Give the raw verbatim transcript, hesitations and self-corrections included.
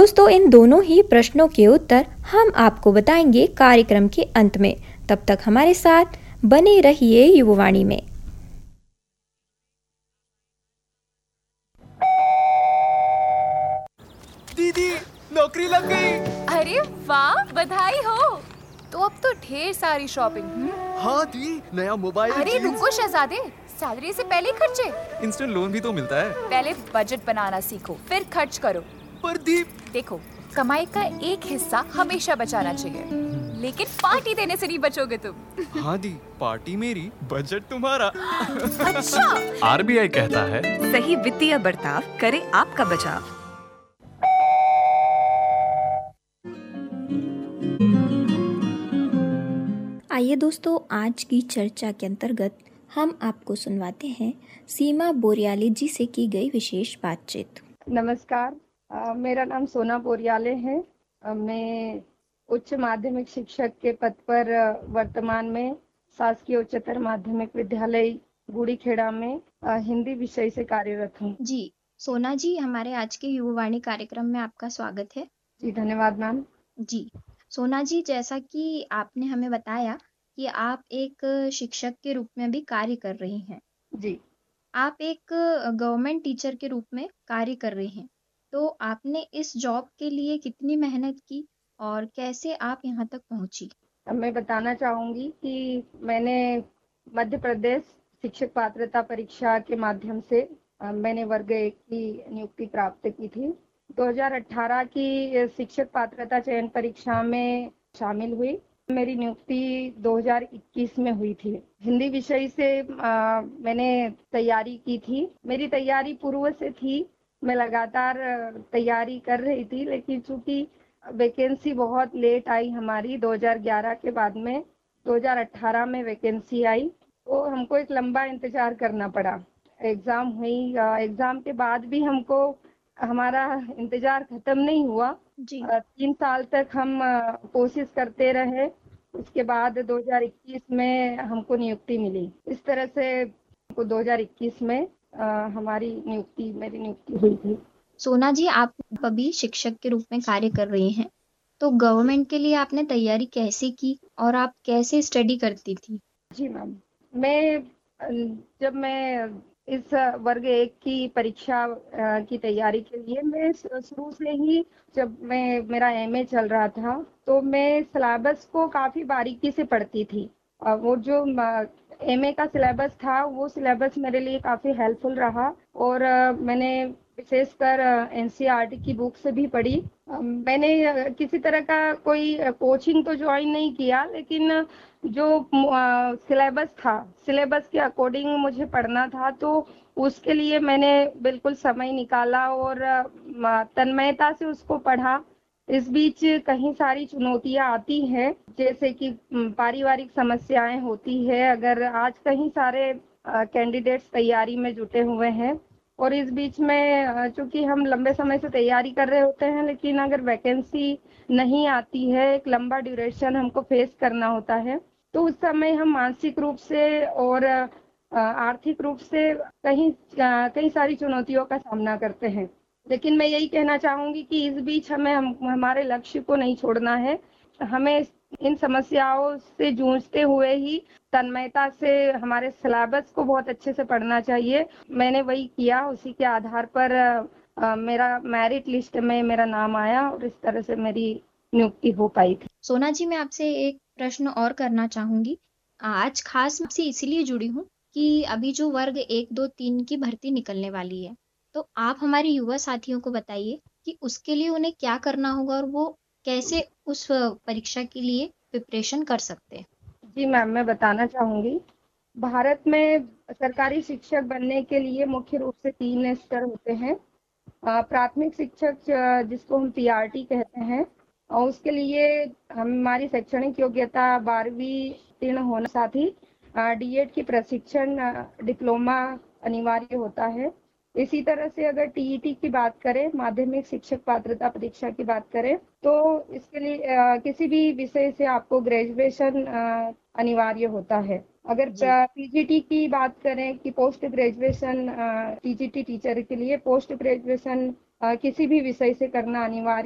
दोस्तों, इन दोनों ही प्रश्नों के उत्तर हम आपको बताएंगे कार्यक्रम के अंत में। तब तक हमारे साथ बने रहिए युववाणी में। दीदी, नौकरी लग गई। अरे वाह, बधाई हो। तो अब तो ढेर सारी शॉपिंग। हाँ दी, नया मोबाइल। अरे रुको शहजादे, सैलरी से पहले खर्चे। इंस्टेंट लोन भी तो मिलता है। पहले बजट बनाना सीखो, फिर खर्च करो। पर दी, देखो, कमाई का एक हिस्सा हमेशा बचाना चाहिए, लेकिन पार्टी देने से नहीं बचोगे तुम। हाँ दी, पार्टी मेरी, बजट तुम्हारा। अच्छा। आरबीआई कहता है, सही वित्तीय बर्ताव करे आपका बचाव। आइए दोस्तों, आज की चर्चा के अंतर्गत हम आपको सुनवाते हैं सीमा बोरियाले जी से की गई विशेष बातचीत। नमस्कार, आ, मेरा नाम सोना बोरियाले है। आ, मैं उच्च माध्यमिक शिक्षक के पद पर आ, वर्तमान में शासकीय उच्चतर माध्यमिक विद्यालय गुड़ीखेड़ा में आ, हिंदी विषय से कार्यरत हूँ। जी सोना जी, हमारे आज के युववाणी कार्यक्रम में आपका स्वागत है। जी धन्यवाद मैम। जी सोना जी, जैसा कि आपने हमें बताया कि आप एक शिक्षक के रूप में भी कार्य कर रही हैं। जी, आप एक गवर्नमेंट टीचर के रूप में कार्य कर रही हैं। तो आपने इस जॉब के लिए कितनी मेहनत की और कैसे आप यहाँ तक पहुँची? अब मैं बताना चाहूँगी कि मैंने मध्य प्रदेश शिक्षक पात्रता परीक्षा के माध्यम से आ, मैंने वर्ग एक की नियुक्ति प्राप्त की थी। दो हज़ार अठारह की शिक्षक पात्रता चयन परीक्षा में शामिल हुई। मेरी नियुक्ति दो हज़ार इक्कीस में हुई थी। हिंदी विषय से आ, मैंने तैयारी की थी। मेरी तैयारी पूर्व से थी, मैं लगातार तैयारी कर रही थी, लेकिन चूंकि वैकेंसी बहुत लेट आई हमारी दो हज़ार ग्यारह के बाद में, दो हज़ार अठारह में वैकेंसी आई, तो हमको एक लंबा इंतजार करना पड़ा। एग्ज़ाम हुई, एग्ज़ाम के बाद भी हमको हमारा इंतजार खत्म नहीं हुआ। जी तीन साल तक हम कोशिश करते रहे। उसके बाद दो हज़ार इक्कीस में हमको नियुक्ति मिली। इस तरह से दो हज़ार इक्कीस में आ, हमारी नियुक्ति मेरी नियुक्ति हुई थी। सोना जी, आप अभी शिक्षक के रूप में कार्य कर रही हैं, तो गवर्नमेंट के लिए आपने तैयारी कैसे की और आप कैसे स्टडी करती थी? जी मैम, मैं जब मैं इस वर्ग एक की परीक्षा की तैयारी के लिए, मैं शुरू से ही, जब मैं मेरा एमए चल रहा था, तो मैं सिलेबस को काफ़ी बारीकी से पढ़ती थी। वो जो एमए का सिलेबस था, वो सिलेबस मेरे लिए काफ़ी हेल्पफुल रहा और मैंने विशेषकर एनसीईआरटी की बुक से भी पढ़ी। मैंने किसी तरह का कोई कोचिंग तो ज्वाइन नहीं किया, लेकिन जो सिलेबस था, सिलेबस के अकॉर्डिंग मुझे पढ़ना था, तो उसके लिए मैंने बिल्कुल समय निकाला और तन्मयता से उसको पढ़ा। इस बीच कहीं सारी चुनौतियां आती हैं, जैसे कि पारिवारिक समस्याएं होती है। अगर आज कहीं सारे कैंडिडेट्स तैयारी में जुटे हुए हैं और इस बीच में चूंकि हम लंबे समय से तैयारी कर रहे होते हैं, लेकिन अगर वैकेंसी नहीं आती है, एक लंबा ड्यूरेशन हमको फेस करना होता है, तो उस समय हम मानसिक रूप से और आर्थिक रूप से कहीं कई सारी चुनौतियों का सामना करते हैं। लेकिन मैं यही कहना चाहूँगी कि इस बीच हमें हम हमारे लक्ष्य को नहीं छोड़ना है। हमें इन समस्याओं से जूझते हुए ही तन्मयता से हमारे सिलेबस को बहुत अच्छे से पढ़ना चाहिए। मैंने वही किया, उसी के आधार पर आ, मेरा मेरिट लिस्ट में मेरा नाम आया और इस तरह से मेरी नियुक्ति हो पाई थी। सोना जी, मैं आपसे एक प्रश्न और करना चाहूँगी। आज खास आपसे इसीलिए जुड़ी हूँ कि अभी जो वर्ग एक, दो, तीन की भर्ती निकलने वाली है, तो आप हमारे युवा साथियों को बताइए कि उसके लिए उन्हें क्या करना होगा और वो कैसे उस परीक्षा के लिए प्रिपरेशन कर सकते हैं। जी मैम, मैं बताना चाहूँगी। भारत में सरकारी शिक्षक बनने के लिए मुख्य रूप से तीन स्तर होते हैं। प्राथमिक शिक्षक, जिसको हम पीआरटी कहते हैं, और उसके लिए हमारी शैक्षणिक योग्यता बारहवीं उत्तीर्ण होना, साथ ही डीएड की प्रशिक्षण डिप्लोमा अनिवार्य होता है। इसी तरह से अगर टीईटी की बात करें, माध्यमिक शिक्षक पात्रता परीक्षा की बात करें, तो इसके लिए आ, किसी भी विषय से आपको ग्रेजुएशन अनिवार्य होता है। अगर पीजीटी की बात करें कि पोस्ट ग्रेजुएशन, टीजीटी टीचर के लिए पोस्ट ग्रेजुएशन किसी भी विषय से करना अनिवार्य